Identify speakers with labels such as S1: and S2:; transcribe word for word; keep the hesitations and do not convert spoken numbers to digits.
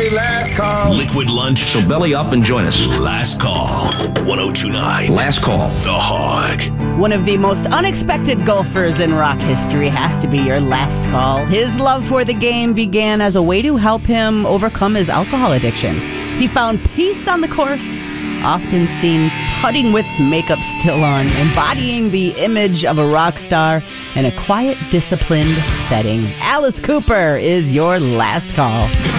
S1: everybody. Last call.
S2: Liquid lunch.
S3: So belly up and join us.
S2: Last call. one oh two point nine.
S3: Last call.
S2: The Hog.
S4: One of the most unexpected golfers in rock history has to be your last call. His love for the game began as a way to help him overcome his alcohol addiction. He found peace on the course, often seen putting with makeup still on, embodying the image of a rock star in a quiet, disciplined setting. Alice Cooper is your last call.